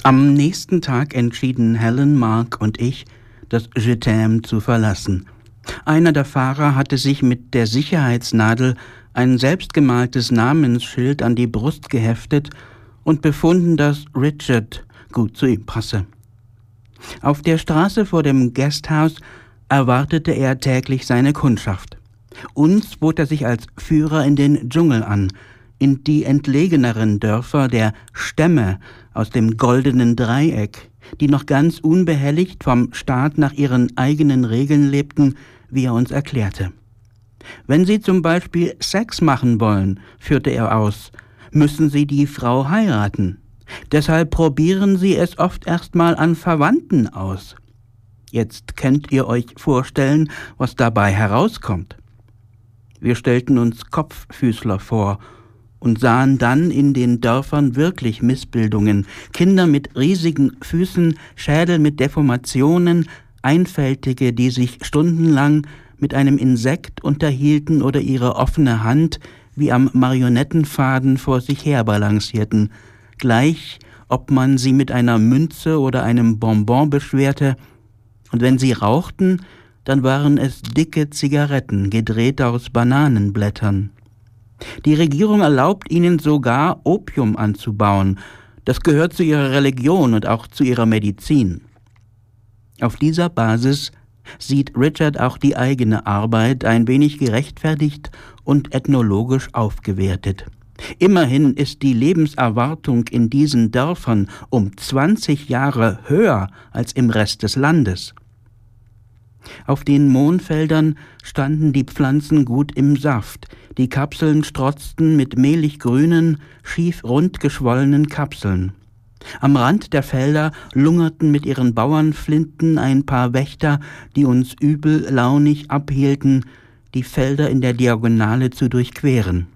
Am nächsten Tag entschieden Helen, Mark und ich, das Je t'aime zu verlassen. Einer der Fahrer hatte sich mit der Sicherheitsnadel ein selbstgemaltes Namensschild an die Brust geheftet und befunden, dass Richard gut zu ihm passe. Auf der Straße vor dem Guesthouse erwartete er täglich seine Kundschaft. Uns bot er sich als Führer in den Dschungel an, in die entlegeneren Dörfer der Stämme aus dem Goldenen Dreieck, die noch ganz unbehelligt vom Staat nach ihren eigenen Regeln lebten, wie er uns erklärte. Wenn Sie zum Beispiel Sex machen wollen, führte er aus, müssen Sie die Frau heiraten. Deshalb probieren Sie es oft erstmal an Verwandten aus. Jetzt könnt ihr euch vorstellen, was dabei herauskommt. Wir stellten uns Kopffüßler vor und sahen dann in den Dörfern wirklich Missbildungen, Kinder mit riesigen Füßen, Schädel mit Deformationen, Einfältige, die sich stundenlang mit einem Insekt unterhielten oder ihre offene Hand wie am Marionettenfaden vor sich her balancierten, gleich ob man sie mit einer Münze oder einem Bonbon beschwerte, und wenn sie rauchten, dann waren es dicke Zigaretten, gedreht aus Bananenblättern. Die Regierung erlaubt ihnen sogar, Opium anzubauen. Das gehört zu ihrer Religion und auch zu ihrer Medizin. Auf dieser Basis sieht Richard auch die eigene Arbeit ein wenig gerechtfertigt und ethnologisch aufgewertet. Immerhin ist die Lebenserwartung in diesen Dörfern um 20 Jahre höher als im Rest des Landes. Auf den Mohnfeldern standen die Pflanzen gut im Saft. Die Kapseln strotzten mit mehlig grünen, schief rund geschwollenen Kapseln. Am Rand der Felder lungerten mit ihren Bauernflinten ein paar Wächter, die uns übellaunig abhielten, die Felder in der Diagonale zu durchqueren.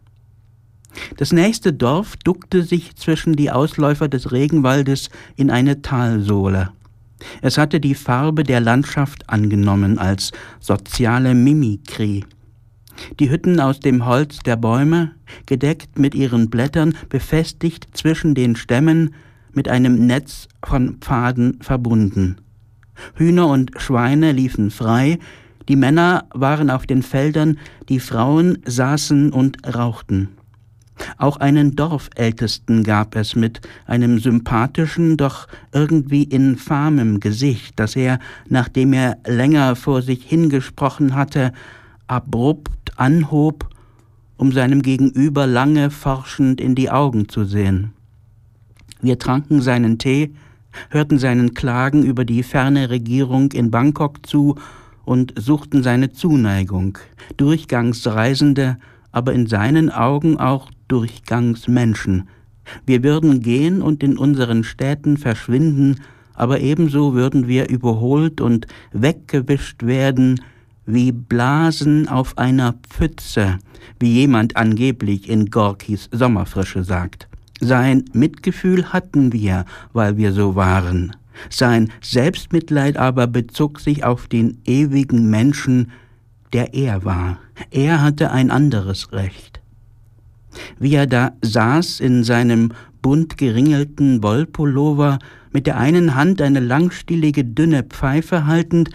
Das nächste Dorf duckte sich zwischen die Ausläufer des Regenwaldes in eine Talsohle. Es hatte die Farbe der Landschaft angenommen als soziale Mimikrie. Die Hütten aus dem Holz der Bäume, gedeckt mit ihren Blättern, befestigt zwischen den Stämmen, mit einem Netz von Pfaden verbunden. Hühner und Schweine liefen frei, die Männer waren auf den Feldern, die Frauen saßen und rauchten. Auch einen Dorfältesten gab es mit einem sympathischen, doch irgendwie infamem Gesicht, das er, nachdem er länger vor sich hingesprochen hatte, abrupt anhob, um seinem Gegenüber lange forschend in die Augen zu sehen. Wir tranken seinen Tee, hörten seinen Klagen über die ferne Regierung in Bangkok zu und suchten seine Zuneigung, Durchgangsreisende, aber in seinen Augen auch Durchgangsmenschen. Wir würden gehen und in unseren Städten verschwinden, aber ebenso würden wir überholt und weggewischt werden, wie Blasen auf einer Pfütze, wie jemand angeblich in Gorkis Sommerfrische sagt. Sein Mitgefühl hatten wir, weil wir so waren. Sein Selbstmitleid aber bezog sich auf den ewigen Menschen, der er war. Er hatte ein anderes Recht. Wie er da saß in seinem bunt geringelten Wollpullover, mit der einen Hand eine langstielige dünne Pfeife haltend,